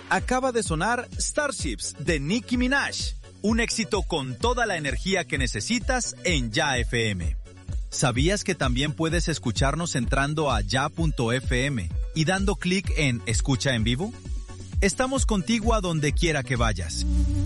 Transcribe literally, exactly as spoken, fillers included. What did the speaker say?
Acaba de sonar Starships de Nicki Minaj, un éxito con toda la energía que necesitas en Ya F M. ¿Sabías que también puedes escucharnos entrando a ya punto f m y dando clic en Escucha en vivo? Estamos contigo a donde quiera que vayas.